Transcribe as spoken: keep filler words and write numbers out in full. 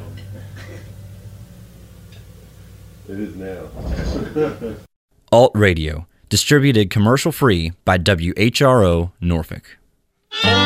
It is now. Alt Radio, distributed commercial-free by W H R O Norfolk.